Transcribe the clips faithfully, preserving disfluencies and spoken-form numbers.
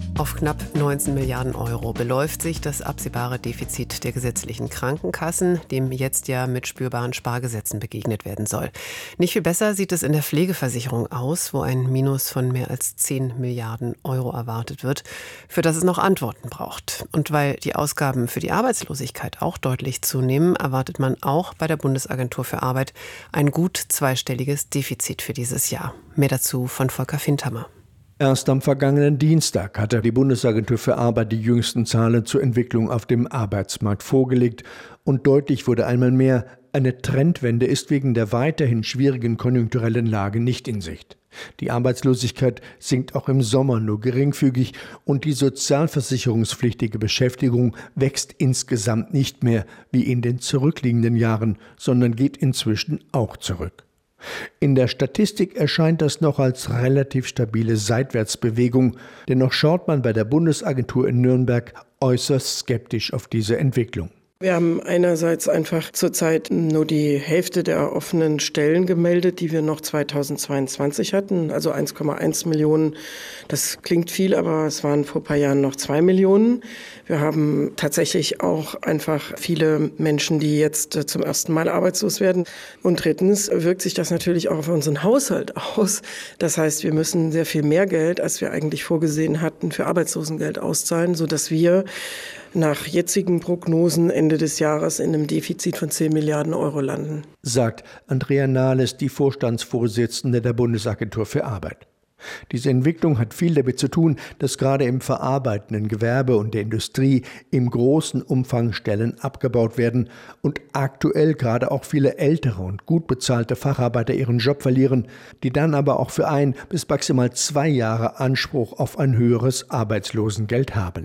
Auf knapp neunzehn Milliarden Euro beläuft sich das absehbare Defizit der gesetzlichen Krankenkassen, dem jetzt ja mit spürbaren Spargesetzen begegnet werden soll. Nicht viel besser sieht es in der Pflegeversicherung aus, wo ein Minus von mehr als zehn Milliarden Euro erwartet wird, für das es noch Antworten braucht. Und weil die Ausgaben für die Arbeitslosigkeit auch deutlich zunehmen, erwartet man auch bei der Bundesagentur für Arbeit ein gut zweistelliges Defizit für dieses Jahr. Mehr dazu von Volker Findhammer. Erst am vergangenen Dienstag hatte die Bundesagentur für Arbeit die jüngsten Zahlen zur Entwicklung auf dem Arbeitsmarkt vorgelegt. Und deutlich wurde einmal mehr, eine Trendwende ist wegen der weiterhin schwierigen konjunkturellen Lage nicht in Sicht. Die Arbeitslosigkeit sinkt auch im Sommer nur geringfügig und die sozialversicherungspflichtige Beschäftigung wächst insgesamt nicht mehr wie in den zurückliegenden Jahren, sondern geht inzwischen auch zurück. In der Statistik erscheint das noch als relativ stabile Seitwärtsbewegung, dennoch schaut man bei der Bundesagentur in Nürnberg äußerst skeptisch auf diese Entwicklung. Wir haben einerseits einfach zurzeit nur die Hälfte der offenen Stellen gemeldet, die wir noch zweitausendzweiundzwanzig hatten, also eins Komma eins Millionen. Das klingt viel, aber es waren vor ein paar Jahren noch zwei Millionen. Wir haben tatsächlich auch einfach viele Menschen, die jetzt zum ersten Mal arbeitslos werden. Und drittens wirkt sich das natürlich auch auf unseren Haushalt aus. Das heißt, wir müssen sehr viel mehr Geld, als wir eigentlich vorgesehen hatten, für Arbeitslosengeld auszahlen, sodass wir nach jetzigen Prognosen Ende des Jahres in einem Defizit von zehn Milliarden Euro landen, sagt Andrea Nahles, die Vorstandsvorsitzende der Bundesagentur für Arbeit. Diese Entwicklung hat viel damit zu tun, dass gerade im verarbeitenden Gewerbe und der Industrie im großen Umfang Stellen abgebaut werden und aktuell gerade auch viele ältere und gut bezahlte Facharbeiter ihren Job verlieren, die dann aber auch für ein bis maximal zwei Jahre Anspruch auf ein höheres Arbeitslosengeld haben.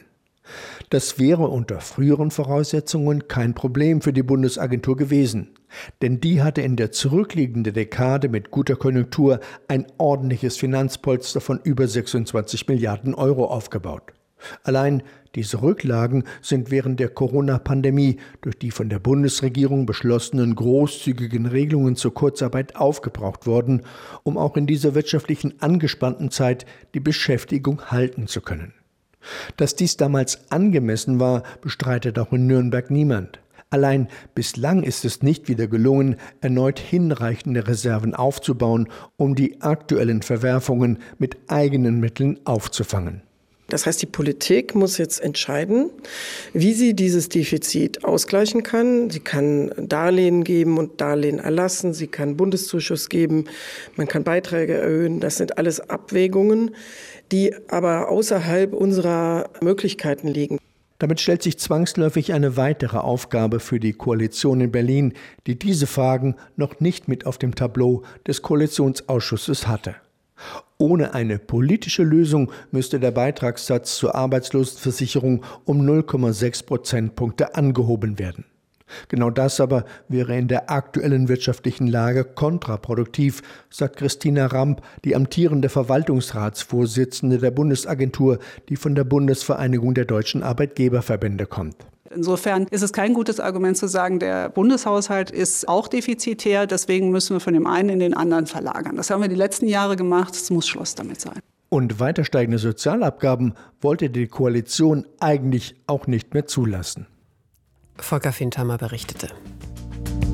Das wäre unter früheren Voraussetzungen kein Problem für die Bundesagentur gewesen. Denn die hatte in der zurückliegenden Dekade mit guter Konjunktur ein ordentliches Finanzpolster von über sechsundzwanzig Milliarden Euro aufgebaut. Allein diese Rücklagen sind während der Corona-Pandemie durch die von der Bundesregierung beschlossenen großzügigen Regelungen zur Kurzarbeit aufgebraucht worden, um auch in dieser wirtschaftlichen angespannten Zeit die Beschäftigung halten zu können. Dass dies damals angemessen war, bestreitet auch in Nürnberg niemand. Allein bislang ist es nicht wieder gelungen, erneut hinreichende Reserven aufzubauen, um die aktuellen Verwerfungen mit eigenen Mitteln aufzufangen. Das heißt, die Politik muss jetzt entscheiden, wie sie dieses Defizit ausgleichen kann. Sie kann Darlehen geben und Darlehen erlassen. Sie kann Bundeszuschuss geben. Man kann Beiträge erhöhen. Das sind alles Abwägungen, die aber außerhalb unserer Möglichkeiten liegen. Damit stellt sich zwangsläufig eine weitere Aufgabe für die Koalition in Berlin, die diese Fragen noch nicht mit auf dem Tableau des Koalitionsausschusses hatte. Ohne eine politische Lösung müsste der Beitragssatz zur Arbeitslosenversicherung um null Komma sechs Prozentpunkte angehoben werden. Genau das aber wäre in der aktuellen wirtschaftlichen Lage kontraproduktiv, sagt Christina Ramp, die amtierende Verwaltungsratsvorsitzende der Bundesagentur, die von der Bundesvereinigung der deutschen Arbeitgeberverbände kommt. Insofern ist es kein gutes Argument zu sagen, der Bundeshaushalt ist auch defizitär, deswegen müssen wir von dem einen in den anderen verlagern. Das haben wir die letzten Jahre gemacht, es muss Schluss damit sein. Und weiter steigende Sozialabgaben wollte die Koalition eigentlich auch nicht mehr zulassen. Volker Findhammer berichtete.